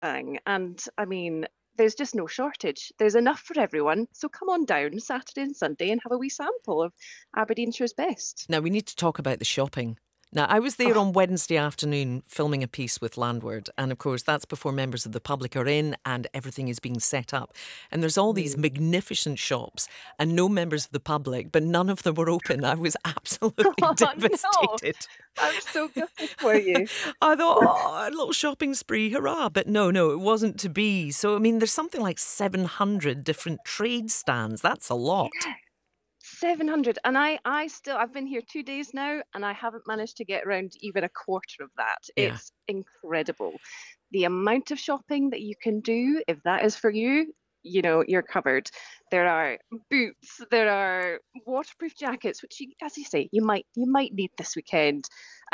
everything. And I mean, there's just no shortage. There's enough for everyone. So come on down Saturday and Sunday and have a wee sample of Aberdeenshire's best. Now, we need to talk about the shopping. Now, I was there Oh, on Wednesday afternoon filming a piece with Landward. And of course, that's before members of the public are in and everything is being set up. And there's all these mm. magnificent shops and no members of the public, but none of them were open. I was absolutely Oh no, devastated. I'm so gutted for you. I thought, oh, a little shopping spree, hurrah. But no, it wasn't to be. So, I mean, there's something like 700 different trade stands. That's a lot. 700. And I've been here 2 days now and I haven't managed to get around even a quarter of that. Yeah. It's incredible. The amount of shopping that you can do, if that is for you, you're covered. There are boots, there are waterproof jackets, which as you say, you might need this weekend.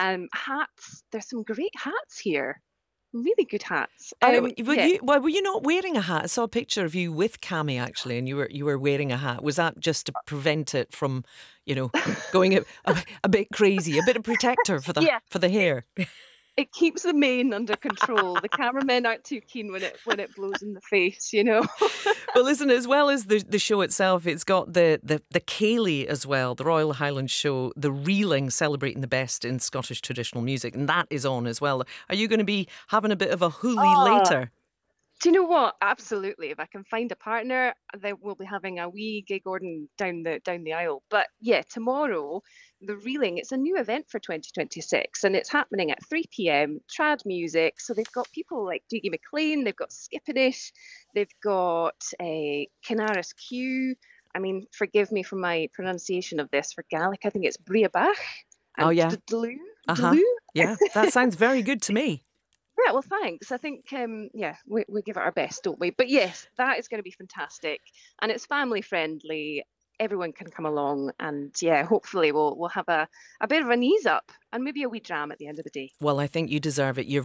Hats, there's some great hats here. Really good hats. I know. Yeah. Were you not wearing a hat? I saw a picture of you with Cami actually, and you were wearing a hat. Was that just to prevent it from, going a bit crazy, a bit of protector for the Yeah. for the hair? It keeps the mane under control. The cameramen aren't too keen when it blows in the face. Well, listen, as well as the show itself, it's got the Ceilidh as well, the Royal Highland Show, the Reeling, celebrating the best in Scottish traditional music, and that is on as well. Are you going to be having a bit of a hoolie Oh, later? do you know what? Absolutely. If I can find a partner, then we'll be having a wee gig Gordon down the aisle. But yeah, tomorrow, the Reeling, it's a new event for 2026 and it's happening at 3 p.m. Trad music. So they've got people like Dougie MacLean, they've got Skippinish, they've got a Canaris Q. I mean, forgive me for my pronunciation of this. For Gaelic, I think it's Briabach Oh and yeah, Dlú. yeah. That sounds very good to me. Yeah, well, thanks. I think, yeah, we give it our best, don't we? But yes, that is going to be fantastic, and it's family friendly. Everyone can come along, and yeah, hopefully we'll have a bit of an ease up and maybe a wee dram at the end of the day. Well, I think you deserve it. You're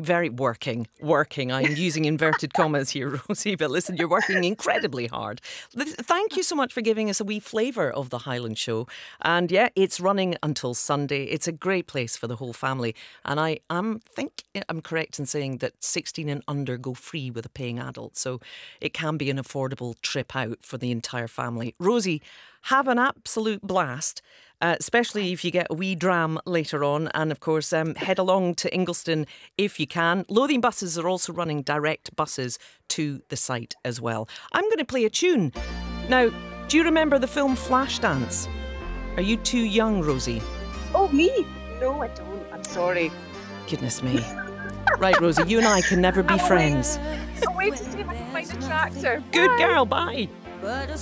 working. I'm using inverted commas here, Rosie, but listen, you're working incredibly hard. Thank you so much for giving us a wee flavour of the Highland Show. And yeah, it's running until Sunday. It's a great place for the whole family. And I think I'm correct in saying that 16 and under go free with a paying adult. So it can be an affordable trip out for the entire family. Rosie, have an absolute blast. Especially if you get a wee dram later on. And of course, head along to Ingliston if you can. Lothian buses are also running direct buses to the site as well. I'm going to play a tune. Now, do you remember the film Flashdance? Are you too young, Rosie? Oh, me? No, I don't. I'm sorry. Goodness me. Right, Rosie, you and I can never be friends. I'll wait to see if I can find a tractor. Good Bye. girl, bye.